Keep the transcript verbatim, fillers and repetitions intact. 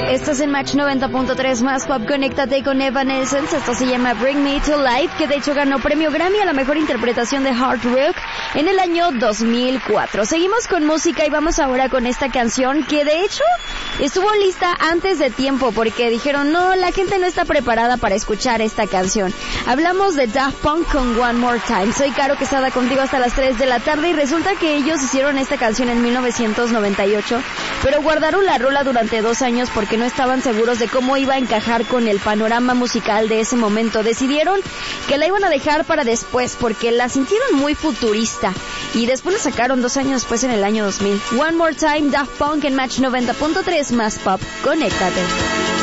Estás en Match noventa punto tres más Pop. Conéctate con Evanescence. Esto se llama Bring Me to Life, que de hecho ganó premio Grammy a la mejor interpretación de hard rock en el año dos mil cuatro. Seguimos con música y vamos ahora con esta canción que de hecho estuvo lista antes de tiempo porque dijeron no, la gente no está preparada para escuchar esta canción. Hablamos de Daft Punk con One More Time. Soy Caro Quesada contigo hasta las tres de la tarde y resulta que ellos hicieron esta canción en mil novecientos noventa y ocho, pero guardaron la rola durante dos años porque no estaban seguros de cómo iba a encajar con el panorama musical de ese momento. Decidieron que la iban a dejar para después porque la sintieron muy futurista y después la sacaron dos años después en el año dos mil. One More Time, Daft Punk en Match noventa punto tres más Pop. Conéctate.